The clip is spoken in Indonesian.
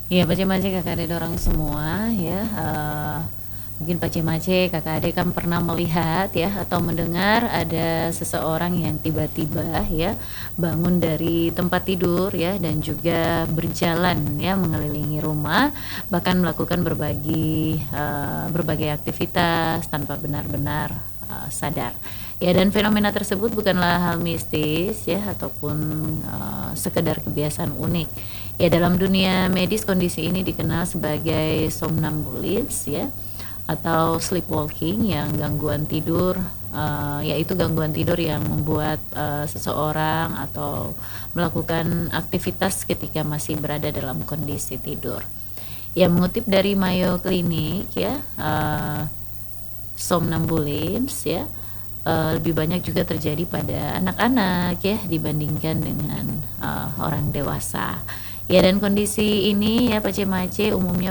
Iya, Pace-Mace kakak adik dorong semua ya. Mungkin Pace-Mace kakak adik kan pernah melihat ya atau mendengar ada seseorang yang tiba-tiba ya bangun dari tempat tidur ya dan juga berjalan ya mengelilingi rumah, bahkan melakukan berbagai aktivitas tanpa benar-benar sadar. Ya, dan fenomena tersebut bukanlah hal mistis ya ataupun sekedar kebiasaan unik. Ya, dalam dunia medis kondisi ini dikenal sebagai somnambulis ya atau sleepwalking yang gangguan tidur, yaitu gangguan tidur yang membuat seseorang atau melakukan aktivitas ketika masih berada dalam kondisi tidur. Ya, mengutip dari Mayo Clinic ya, somnambulism ya lebih banyak juga terjadi pada anak-anak ya dibandingkan dengan orang dewasa. Ya, dan kondisi ini ya Pace-Mace umumnya